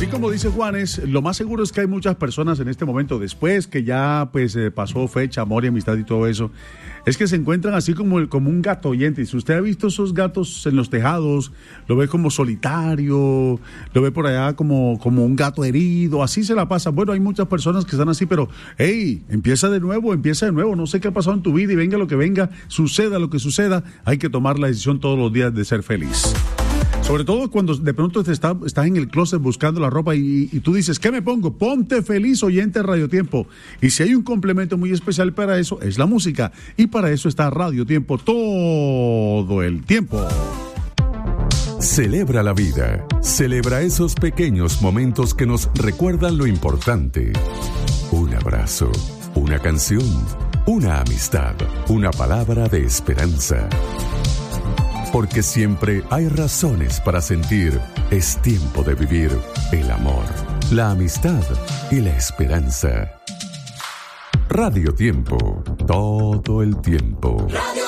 Así como dice Juanes, lo más seguro es que hay muchas personas en este momento, después que ya pues pasó fecha, amor y amistad y todo eso, es que se encuentran así como un gato oyente. Y si usted ha visto esos gatos en los tejados, lo ve como solitario, lo ve por allá como un gato herido, así se la pasa. Bueno, hay muchas personas que están así, pero hey, empieza de nuevo, no sé qué ha pasado en tu vida y venga lo que venga, suceda lo que suceda, hay que tomar la decisión todos los días de ser feliz. Sobre todo cuando de pronto estás en el closet buscando la ropa y tú dices, ¿qué me pongo? Ponte feliz, oyente de Radio Tiempo. Y si hay un complemento muy especial para eso, es la música. Y para eso está Radio Tiempo todo el tiempo. Celebra la vida. Celebra esos pequeños momentos que nos recuerdan lo importante. Un abrazo, una canción, una amistad, una palabra de esperanza. Porque siempre hay razones para sentir, es tiempo de vivir el amor, la amistad y la esperanza. Radio Tiempo, todo el tiempo.